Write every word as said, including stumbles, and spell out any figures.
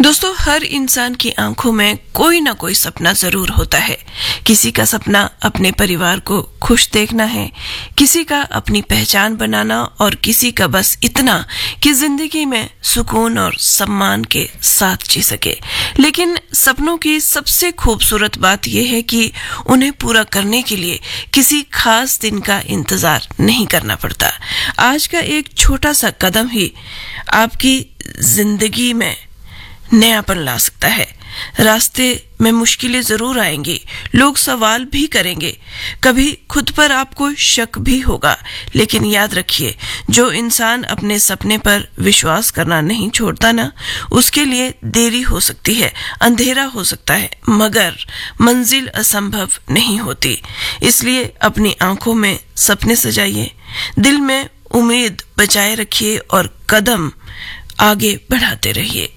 दोस्तों, हर इंसान की आंखों में कोई ना कोई सपना जरूर होता है। किसी का सपना अपने परिवार को खुश देखना है, किसी का अपनी पहचान बनाना और किसी का बस इतना कि जिंदगी में सुकून और सम्मान के साथ जी सके। लेकिन सपनों की सबसे खूबसूरत बात यह है कि उन्हें पूरा करने के लिए किसी खास दिन का इंतजार नहीं करना पड़ता। आज का एक छोटा सा कदम ही आपकी जिंदगी में नयापन ला सकता है। रास्ते में मुश्किलें जरूर आएंगी, लोग सवाल भी करेंगे, कभी खुद पर आपको शक भी होगा, लेकिन याद रखिए, जो इंसान अपने सपने पर विश्वास करना नहीं छोड़ता ना, उसके लिए देरी हो सकती है, अंधेरा हो सकता है, मगर मंजिल असंभव नहीं होती। इसलिए अपनी आंखों में सपने सजाइए, दिल में उम्मीद बचाए रखिए और कदम आगे बढ़ाते रहिए।